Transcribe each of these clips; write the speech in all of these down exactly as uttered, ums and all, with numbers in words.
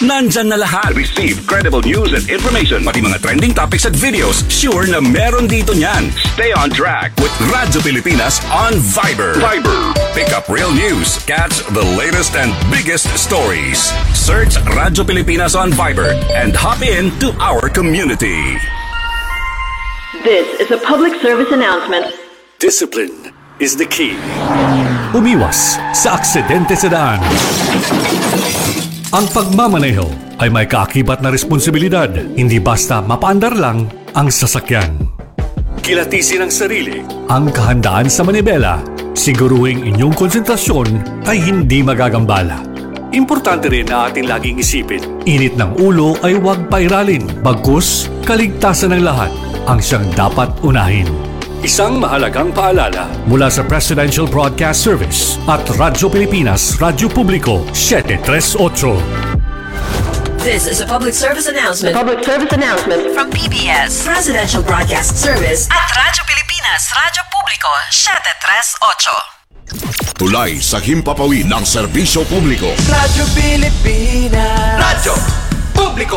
Nandyan na lahat. Receive credible news and information. Pati mga trending topics at videos. Sure na meron dito niyan. Stay on track with Radyo Pilipinas on Viber. Viber. Pick up real news. Catch the latest and biggest stories. Search Radyo Pilipinas on Viber and hop in to our community. This is a public service announcement. Discipline is the key. Umiwas sa aksidente sa daan. Ang pagmamaneho ay may kaakibat na responsibilidad, hindi basta mapaandar lang ang sasakyan. Kilatisin ang sarili. Ang kahandaan sa manibela, siguruhing inyong konsentrasyon ay hindi magagambala. Importante rin na ating laging isipin. Init ng ulo ay huwag pairalin, bagkus kaligtasan ng lahat ang siyang dapat unahin. Isang mahalagang paalala mula sa Presidential Broadcast Service at Radyo Pilipinas, Radyo Publiko, seven three eight. This is a public service announcement. Public service announcement From P B S, Presidential Broadcast Service at Radyo Pilipinas, Radyo Publiko, seven three eight. Tulay sa himpapawid ng serbisyo publiko. Radyo Pilipinas. Radyo Publiko.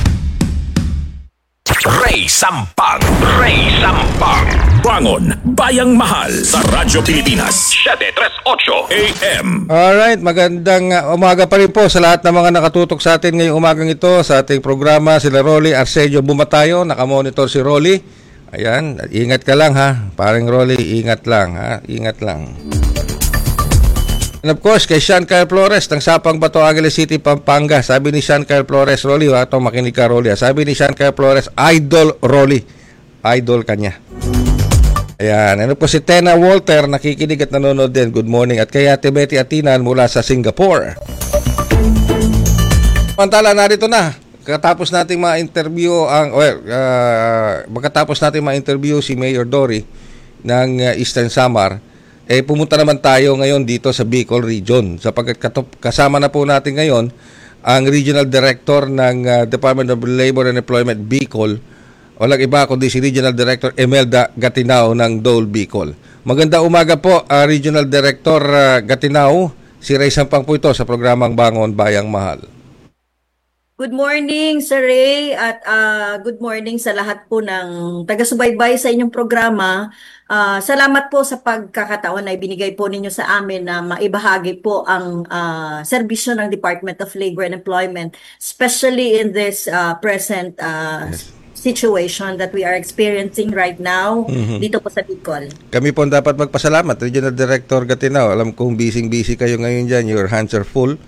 Ray Sampang. Ray Sampang. Bangon, Bayang Mahal sa Radyo Pilipinas, seven three eight A M. Alright, magandang uh, umaga pa rin po sa lahat ng mga nakatutok sa atin ngayong umagang ito sa ating programa. Sila Rolly Arceo Bumatayo, nakamonitor si Rolly. Ayan, ingat ka lang ha. Paring Rolly, ingat lang ha. Ingat lang. And of course, kay Sean Kyle Flores ng Sapang Bato, Angeles City, Pampanga. Sabi ni Sean Kyle Flores, Rolly, ha, ito makinig ka, Rolly. Ha? Sabi ni Sean Kyle Flores, idol Rolly. Idol kanya. Ayan. Ano po si Tena Walter, nakikinig at nanonood din. Good morning. At kay Ate Betty Atinan mula sa Singapore. Pantala, narito na. Katapos nating ma-interview ang, well, uh, magkatapos nating ma-interview si Mayor Dory ng uh, Eastern Samar, eh pumunta naman tayo ngayon dito sa Bicol Region. Sapagkat kasama na po natin ngayon ang Regional Director ng uh, Department of Labor and Employment Bicol. Walang iba kundi si Regional Director Emelda Gatinao ng Dole Bicol. Maganda umaga po, uh, Regional Director uh, Gatinao. Si Ray Sampang po ito sa programang Bangon Bayang Mahal. Good morning, Sir Ray, at uh, good morning sa lahat po ng taga-subaybay sa inyong programa. Uh, salamat po sa pagkakataon na ibinigay po ninyo sa amin na maibahagi po ang uh, serbisyo ng Department of Labor and Employment, especially in this uh, present uh, yes. situation that we are experiencing right now mm-hmm. dito po sa Bicol. Kami po dapat magpasalamat, Regional Director Gatinao. Alam kong busy-busy kayo ngayon dyan, your hands are full.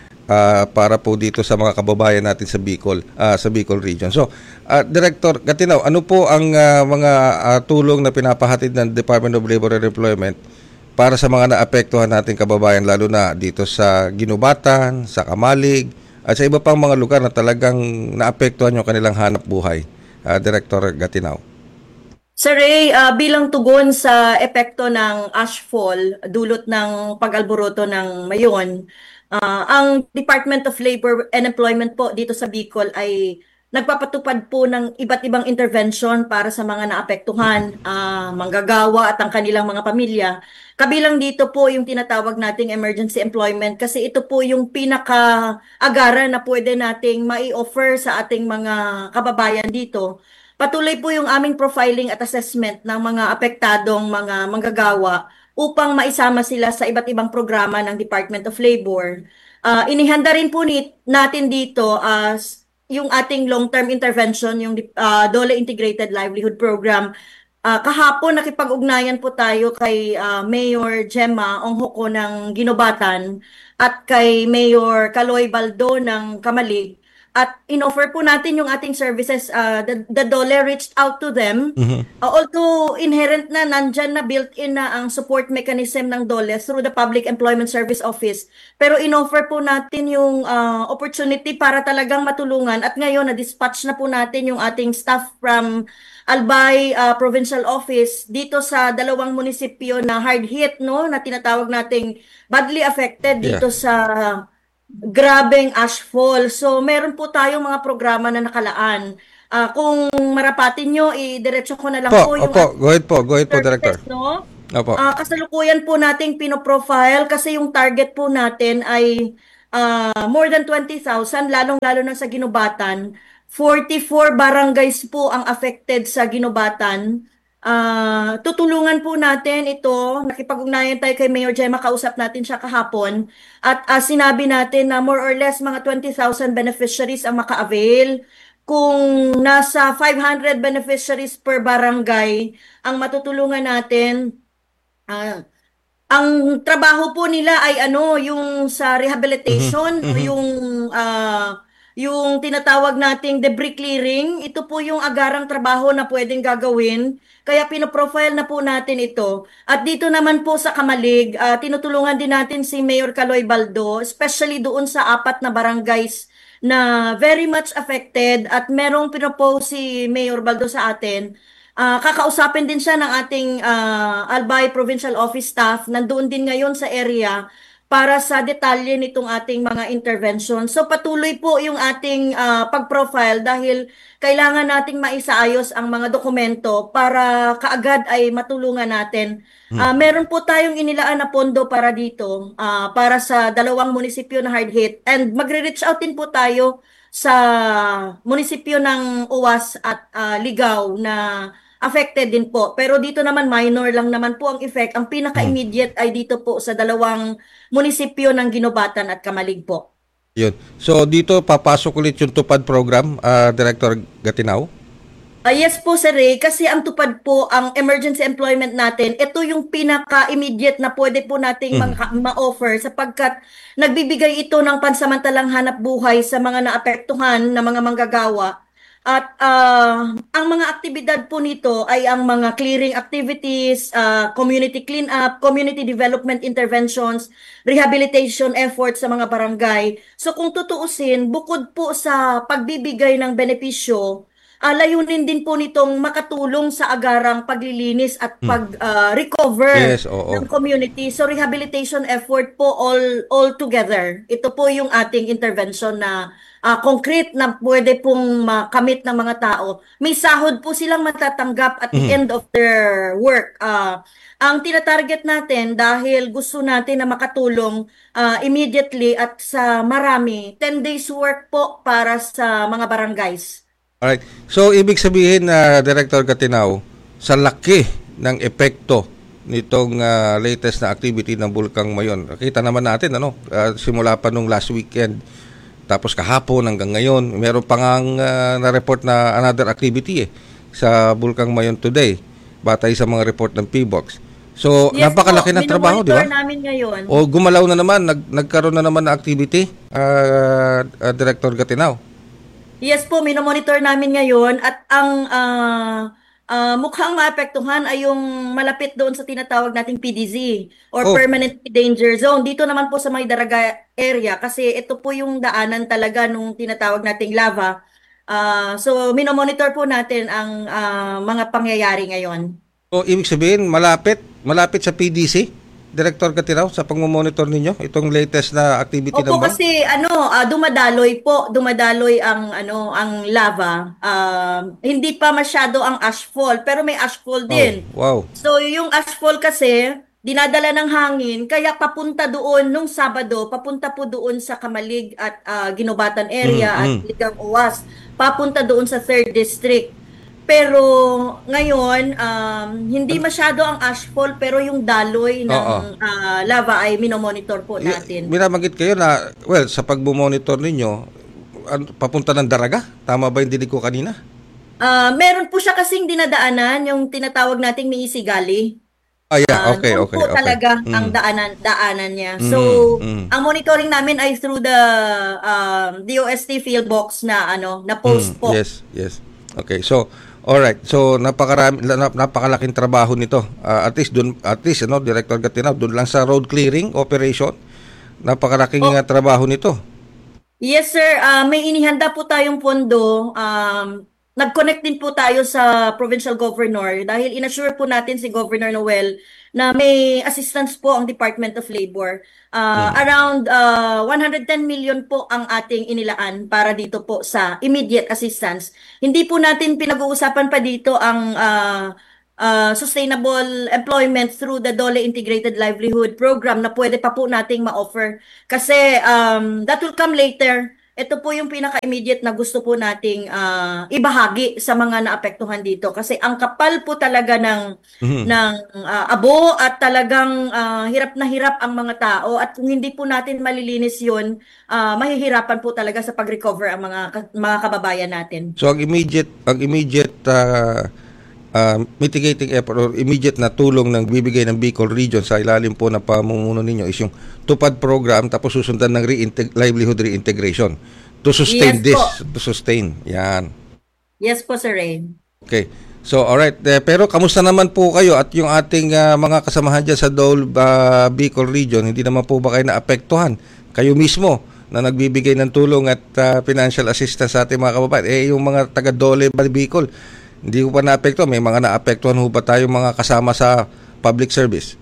Uh, para po dito sa mga kababayan natin sa Bicol, uh, sa Bicol region. So, uh, Director Gatinao, ano po ang uh, mga uh, tulong na pinapahatid ng Department of Labor and Employment para sa mga naapektuhan nating kababayan, lalo na dito sa Ginubatan, sa Kamalig, at sa iba pang mga lugar na talagang naapektuhan yung kanilang hanap buhay, uh, Director Gatinao? Sir Ray, uh, bilang tugon sa epekto ng ashfall, dulot ng pag-alboroto ng Mayon, Uh, ang Department of Labor and Employment po dito sa Bicol ay nagpapatupad po ng iba't ibang intervention para sa mga naapektuhan, uh, manggagawa at ang kanilang mga pamilya. Kabilang dito po yung tinatawag nating emergency employment kasi ito po yung pinaka-agaran na pwede nating mai-offer sa ating mga kababayan dito. Patuloy po yung aming profiling at assessment ng mga apektadong mga manggagawa upang maisama sila sa iba't ibang programa ng Department of Labor. Uh, inihanda rin po ni, natin dito as uh, yung ating long-term intervention, yung uh, DOLE Integrated Livelihood Program. Uh, kahapon nakipag-ugnayan po tayo kay uh, Mayor Gemma Onghoko ng Ginobatan at kay Mayor Kaloy Baldo ng Kamalig. At in-offer po natin yung ating services, uh, the, the DOLE reached out to them. Mm-hmm. Uh, although inherent na, nandyan na, built-in na ang support mechanism ng DOLE through the Public Employment Service Office. Pero in-offer po natin yung uh, opportunity para talagang matulungan. At ngayon, na-dispatch na po natin yung ating staff from Albay uh, Provincial Office dito sa dalawang munisipyo na hard-hit, no, na tinatawag nating badly affected dito yeah. sa grabeng ashfall. So, meron po tayong mga programa na nakalaan. Uh, kung marapatin nyo, i-diretso ko na lang po, po yung... Opo, go ahead po, go ahead po, Director. No? Opo. Uh, kasalukuyan po nating pinoprofile kasi yung target po natin ay uh, more than twenty thousand, lalong-lalo na sa Ginubatan. forty-four barangays po ang affected sa Ginubatan. Uh, tutulungan po natin ito. Nakipag-ugnayan tayo kay Mayor Gemma, kausap natin siya kahapon. At uh, sinabi natin na more or less mga twenty thousand beneficiaries ang maka-avail. Kung nasa five hundred beneficiaries per barangay ang matutulungan natin, uh, ang trabaho po nila ay ano, yung sa rehabilitation, Mhm, mhm. yung ah, yung tinatawag nating debris clearing. Ito po yung agarang trabaho na pwedeng gagawin. Kaya pinoprofile na po natin ito. At dito naman po sa Kamalig, ah, tinutulungan din natin si Mayor Caloy Baldo, especially doon sa apat na barangays na very much affected, at merong pinopose si Mayor Baldo sa atin. Ah, kakausapin din siya ng ating ah, Albay Provincial Office staff. Nandoon din ngayon sa area para sa detalye nitong ating mga intervention. So patuloy po yung ating ah, pag-profile dahil kailangan nating maisaayos ang mga dokumento para kaagad ay matulungan natin. Ah, meron po tayong inilaan na pondo para dito, ah, para sa dalawang munisipyo na hard hit, and magre-reach out din po tayo sa munisipyo ng Uwas at ah, Ligao na affected din po. Pero dito naman minor lang naman po ang effect. Ang pinaka-immediate ay dito po sa dalawang munisipyo ng Ginubatan at Kamalig po. Yun. So dito papasok ulit yung tupad program, ah, Director Gatinaw? Ah, yes po, Sir Ray, kasi ang tupad po, ang emergency employment natin, ito yung pinaka-immediate na pwede po nating Mhm. ma- ma-offer sapagkat nagbibigay ito ng pansamantalang hanap buhay sa mga naapektuhan na mga manggagawa. At ah, ang mga aktibidad po nito ay ang mga clearing activities, ah, community cleanup, community development interventions, rehabilitation efforts sa mga barangay. So kung tutuusin, bukod po sa pagbibigay ng benepisyo, ah, layunin din po nitong makatulong sa agarang paglilinis at pag-recover Yes, oo. ng community. So rehabilitation effort po all all together. Ito po yung ating intervention na ah, concrete na pwede pong makamit ng mga tao. May sahod po silang matatanggap at the end of their work. Ah, ang tinatarget natin dahil gusto natin na makatulong ah, immediately at sa marami, ten days work po para sa mga barangays. Alright. So, ibig sabihin na, Director Gatinaw, sa laki ng epekto nitong ah, latest na activity ng Bulkang Mayon. Nakita naman natin, ano, ah, simula pa nung last weekend, tapos kahapon hanggang ngayon, meron pa nga ah, na-report na another activity eh, sa Bulkang Mayon today, batay sa mga report ng P B O X. So, Yes napakalaki po, ng trabaho, di ba? minomonitor namin ngayon. O gumalaw na naman, nag, nagkaroon na naman ng activity, ah, ah, Director Gatinaw. Yes po, minomonitor namin ngayon at ang ah, ah, mukhang maapektuhan ay yung malapit doon sa tinatawag nating P D Z or Oh. Permanent Danger Zone. Dito naman po sa may Daraga area kasi ito po yung daanan talaga nung tinatawag nating lava. Ah, so minomonitor po natin ang ah, mga pangyayari ngayon. O ibig sabihin, malapit, malapit sa P D C, Director Gatinaw, sa pagmamonitor ninyo, itong latest na activity ng Opo, ba? kasi ano, ah, dumadaloy po, dumadaloy ang ano, ang lava. Um, hindi pa masyado ang ashfall, pero may ashfall din. Oh, wow. So yung ashfall kasi dinadala ng hangin, kaya papunta doon nung Sabado, papunta po doon sa Kamalig at ah, Ginubatan area Mm, at mm. Ligang Uwas, papunta doon sa third District. Pero ngayon, um, hindi masyado ang ashfall, pero yung daloy ng Oo. ah, lava ay minomonitor po natin. Minabanggit kayo na, well, sa pagmamonitor ninyo, an- papunta ng Daraga? Tama ba yung dinig ko kanina? Ah, meron po siya kasing dinadaanan, yung tinatawag nating Miisigali. Ah, yeah, Ah, okay, doon okay, po okay. talaga Mm. ang daanan daanan niya. Mm, So, mm. ang monitoring namin ay through the um, D O S T field box na ano, na post Mm, po. Yes, yes. Okay, so, alright. So, napakarami, na- napakalaking trabaho nito. Ah, at least, dun, at least, ano, Director Gatinaw, doon lang sa road clearing operation, napakalaking Oh. ah, trabaho nito. Yes, sir. Ah, may inihanda po tayong pondo. Um, nag-connect din po tayo sa provincial governor dahil inassure po natin si Governor Noel na may assistance po ang Department of Labor. Ah, Around ah, one hundred ten million po ang ating inilaan para dito po sa immediate assistance. Hindi po natin pinag-uusapan pa dito ang ah, uh, sustainable employment through the DOLE Integrated Livelihood Program na pwede pa po nating ma-offer. Kasi um, that will come later. Ito po yung pinaka-immediate na gusto po nating uh, ibahagi sa mga naapektuhan dito. Kasi ang kapal po talaga ng, mm-hmm. ng uh, abo at talagang uh, hirap na hirap ang mga tao. At kung hindi po natin malilinis yun, uh, mahihirapan po talaga sa pag-recover ang mga, mga kababayan natin. So ang immediate, ang immediate uh, uh, mitigating effort or immediate na tulong ng bibigay ng Bicol Region sa ilalim po na pamumuno ninyo is yung TUPAD program tapos susundan ng reinteg- livelihood reintegration to sustain yes, this, po. to sustain. Yan. Yes po, Sir Ray. Okay. So, alright. Eh, pero kamusta naman po kayo at yung ating uh, mga kasamahan dyan sa Dole uh, Bicol Region, hindi naman po ba kayo naapektuhan? Kayo mismo na nagbibigay ng tulong at uh, financial assistance sa ating mga kababayan. Eh, yung mga taga-Dole Bicol, hindi ko pa naapektuhan. May mga naapektuhan ho ba tayo mga kasama sa public service?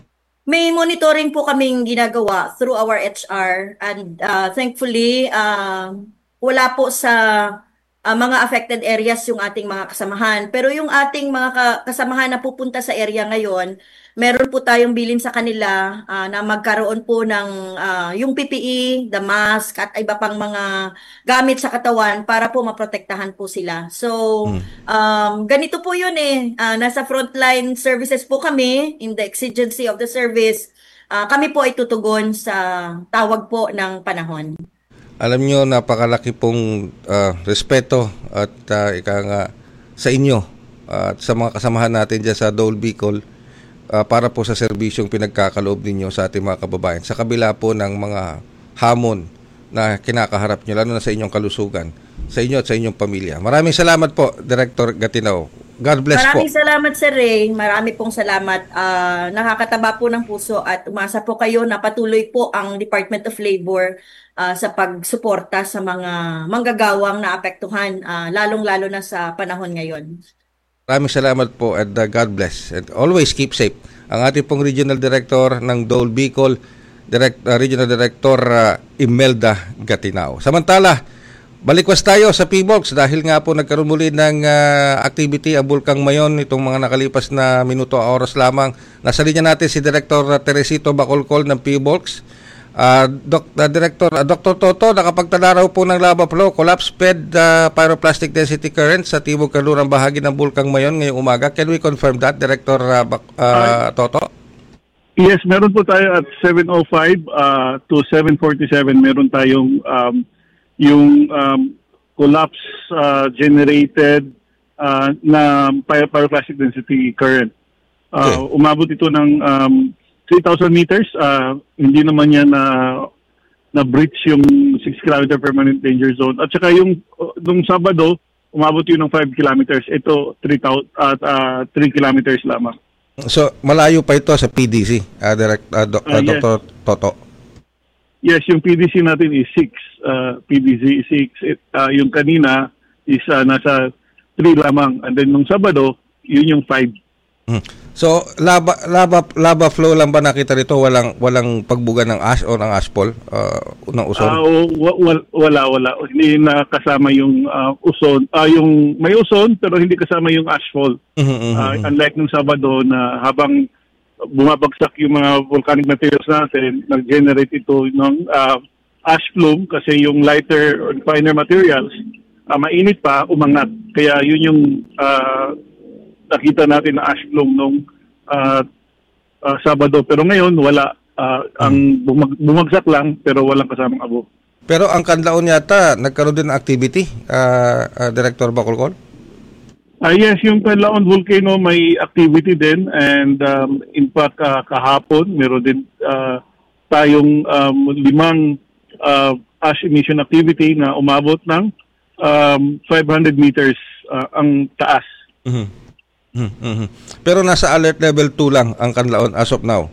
May monitoring po kaming ginagawa through our H R and uh, thankfully uh, wala po sa uh, mga affected areas yung ating mga kasamahan. Pero yung ating mga kasamahan na pupunta sa area ngayon, meron po tayong bilin sa kanila uh, na magkaroon po ng uh, yung P P E, the mask at iba pang mga gamit sa katawan para po maprotektahan po sila. So um, ganito po yun eh. Uh, nasa frontline services po kami in the exigency of the service. Uh, kami po ay tutugon sa tawag po ng panahon. Alam nyo, napakalaki pong uh, respeto at uh, ika nga sa inyo uh, at sa mga kasamahan natin dyan sa Dole Bicol uh, para po sa serbisyong pinagkakaloob ninyo sa ating mga kababayan. Sa kabila po ng mga hamon na kinakaharap nyo, lalo na sa inyong kalusugan, sa inyo at sa inyong pamilya. Maraming salamat po, Director Gattinao. God bless Maraming po. Maraming salamat, Sir Ray. Marami pong salamat. Uh, nakakataba po ng puso at umasa po kayo na patuloy po ang Department of Labor Uh, sa pagsuporta sa mga manggagawang naapektuhan, uh, lalong-lalo na sa panahon ngayon. Maraming salamat po at uh, God bless. And always keep safe. Ang ating pong Regional Director ng Dole Bicol, Direct, uh, Regional Director uh, Imelda Gattinao. Samantala, balikwas tayo sa P B O L X dahil nga po nagkaroon muli ng uh, activity ang Bulkang Mayon itong mga nakalipas na minuto a oras lamang. Nasa linya natin si Director uh, Teresito Bacolcol ng P B O L X. Uh, Doc, uh, Director, uh, Doctor Toto, nakapagtala raw po ng lava flow, collapse fed uh, pyroclastic density current sa timog kanlurang bahagi ng Bulkang Mayon ngayong umaga. Can we confirm that, Director uh, uh, Toto? Yes, meron po tayo at seven oh five uh, to seven forty-seven. Meron tayong um, yung um, collapse uh, generated uh, na py- pyroclastic density current. Uh, okay. Umabot ito ng um, three thousand meters, uh, hindi naman yan na na-breach yung six kilometer permanent danger zone. At saka yung nung Sabado, umabot yun ng five kilometers. Ito, three, uh, uh, three kilometers lamang. So, malayo pa ito sa P D C, uh, direct, uh, Do- uh, uh, Doctor Yes. Toto? Yes, yung P D C natin is six. Uh, P D C is six. It, uh, yung kanina is uh, nasa three lamang. And then nung Sabado, yun yung five. Hmm. So lava lava lava flow lang ba nakita dito, walang walang pagbuga ng ash o ng ashfall uh, ng uson? Uh, w- wala wala hindi na kasama yung uh, uson, uh, yung may uson pero hindi kasama yung ashfall. Mm-hmm, uh, unlike nung Sabado na habang bumabagsak yung mga volcanic materials natin, nag-generate ito ng uh, ash plume kasi yung lighter or finer materials uh, mainit pa, umangat. Kaya yun yung uh, nakita natin na ash plume nung uh, uh, Sabado. Pero ngayon, wala. Uh, ang bumag- bumagsak lang, pero walang kasamang abo. Pero ang Canlaon yata, nagkaroon din ng activity, uh, uh, Director Bacolcol? Uh, yes, yung Canlaon Volcano may activity din. And um, in fact, uh, kahapon, meron din uh, tayong um, limang uh, ash emission activity na umabot ng um, five hundred meters uh, ang taas. Mm-hmm. Mm-hmm. Pero nasa alert level two lang ang Canlaon as of now.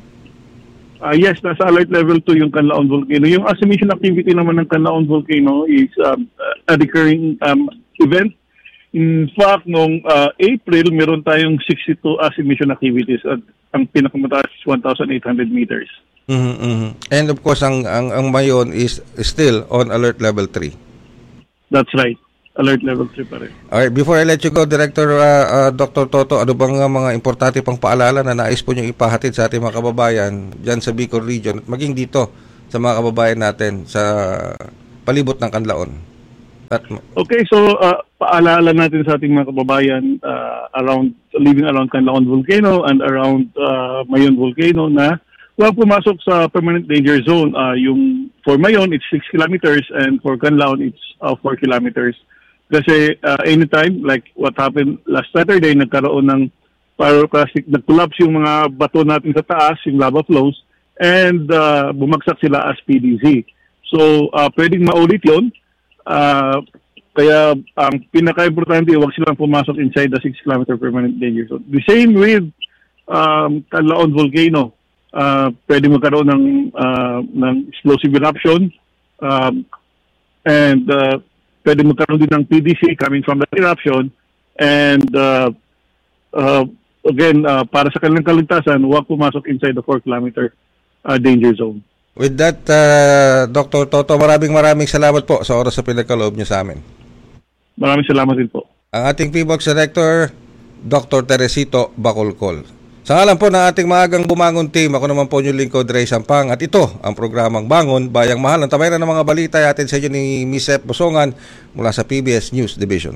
Uh, yes, nasa alert level two yung Canlaon Volcano. Yung ash emission activity naman ng Canlaon Volcano is um, a recurring um, event. In fact, noong uh, April, meron tayong sixty-two ash emission activities at ang pinakamataas is one thousand eight hundred meters. Mm-hmm, mm-hmm. And of course, ang, ang, ang Mayon is still on alert level three. That's right. alert level three pa rin. Okay, before I let you go, Director uh, uh, Doctor Toto, ano bang uh, mga importante pang paalala na nais po niyong ipahatid sa ating mga kababayan dyan sa Bicol Region at maging dito sa mga kababayan natin sa palibot ng Canlaon? At, okay, so uh, paalala natin sa ating mga kababayan uh, around living around Canlaon Volcano and around uh, Mayon Volcano na huwag pumasok sa permanent danger zone. Uh, yung for Mayon, it's six kilometers and for Canlaon, it's uh, four kilometers. Kasi uh, anytime, like what happened last Saturday, nagkaroon ng pyroclastic, nag-collapse yung mga bato natin sa taas, yung lava flows, and uh, bumagsak sila as P D Z. So, uh, pwedeng maulit yun. Uh, kaya ang pinaka-importante, huwag silang pumasok inside the six kilometer permanent danger zone. The same with um, Canlaon Volcano. Uh, pwedeng magkaroon ng, uh, ng explosive eruption um, and uh, pwede magkaroon din ng P D C coming from the eruption and uh, uh, again, uh, para sa kanilang kaligtasan, huwag pumasok inside the four kilometer uh, danger zone. With that, uh, Doctor Toto, maraming maraming salamat po sa oras sa pinagkaloob niyo sa amin. Maraming salamat din po. Ang ating P B O X Director, Doctor Teresito Bacolcol. Sa ngalan po ng ating maagang bumangon team, ako naman po yung lingkod, Ray Sampang, at ito ang programang Bangon, Bayang Mahal. Ang tabayan ng mga balita atin sa inyo ni Miss F. Bosongan mula sa P B S News Division.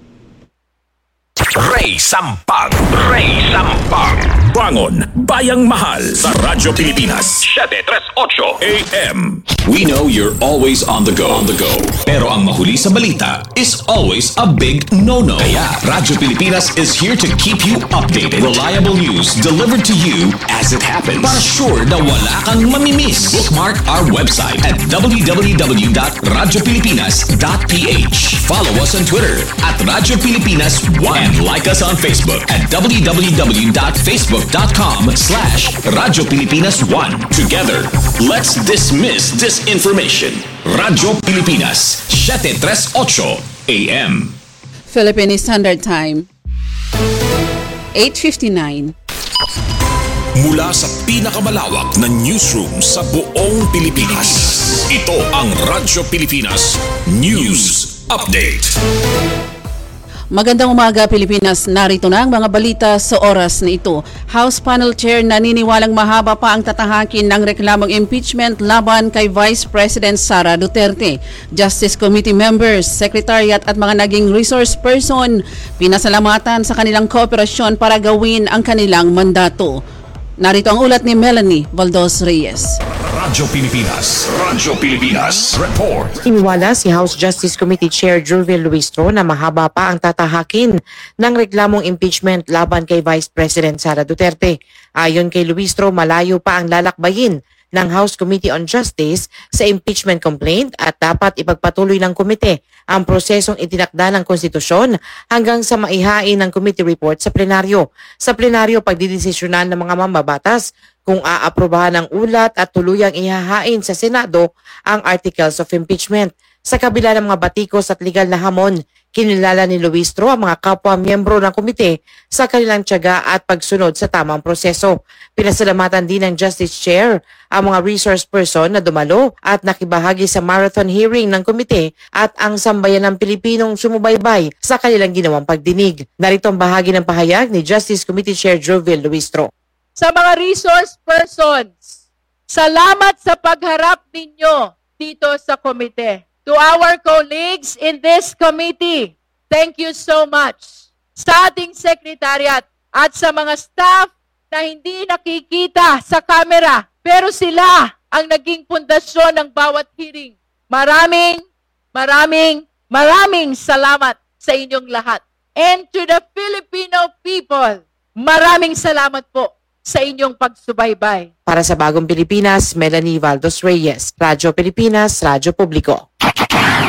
Ray Sampang, Ray Sampang, Bangon, Bayang Mahal sa Radyo Pilipinas, seven thirty-eight A M. We know you're always on the go, on the go. Pero ang mahuli sa balita is always a big no-no. Kaya Radyo Pilipinas is here to keep you updated. Reliable news delivered to you as it happens. Para sure na wala kang mamimiss. Bookmark our website at w w w dot radyo pilipinas dot p h. Follow us on Twitter at Radyo Pilipinas one. And like us on Facebook at w w w dot facebook dot com slash Radyo Pilipinas one. Together, let's dismiss disinformation. Radyo Pilipinas, seven thirty-eight A M. Philippine Standard Time, eight fifty-nine. Mula sa pinakamalawak na newsroom sa buong Pilipinas, ito ang Radyo Pilipinas News Update. Magandang umaga, Pilipinas. Narito na ang mga balita sa oras na ito. House Panel Chair naniniwalang mahaba pa ang tatahakin ng reklamong impeachment laban kay Vice President Sara Duterte. Justice Committee members, Secretariat at mga naging resource person pinasalamatan sa kanilang kooperasyon para gawin ang kanilang mandato. Narito ang ulat ni Melanie Valdos Reyes. Radyo Pilipinas, Radyo Pilipinas Report. Iniwala si House Justice Committee Chair Jurvil Luistro na mahaba pa ang tatahakin ng reklamong impeachment laban kay Vice President Sara Duterte. Ayon kay Luistro, malayo pa ang lalakbayin ng House Committee on Justice sa impeachment complaint at dapat ipagpatuloy ng komite ang prosesong itinakda ng konstitusyon hanggang sa maihain ng committee report sa plenaryo. Sa plenaryo, pagdidesisyonan ng mga mambabatas kung aaprobahan ng ulat at tuluyang ihahain sa Senado ang articles of impeachment. Sa kabila ng mga batikos at legal na hamon, kinilala ni Luistro ang mga kapwa-miyembro ng komite sa kanilang tiyaga at pagsunod sa tamang proseso. Pinasalamatan din ng Justice Chair ang mga resource person na dumalo at nakibahagi sa marathon hearing ng komite at ang sambayan ng Pilipinong sumubaybay sa kanilang ginawang pagdinig. Narito ang bahagi ng pahayag ni Justice Committee Chair Jurvil Luistro. Sa mga resource persons, salamat sa pagharap ninyo dito sa komite. To our colleagues in this committee, thank you so much. Sa ating secretariat at sa mga staff na hindi nakikita sa camera, pero sila ang naging pundasyon ng bawat hearing. Maraming, maraming, maraming salamat sa inyong lahat. And to the Filipino people, maraming salamat po sa inyong pagsubaybay. Para sa Bagong Pilipinas, Melanie Valdos Reyes, Radyo Pilipinas, Radyo Publiko.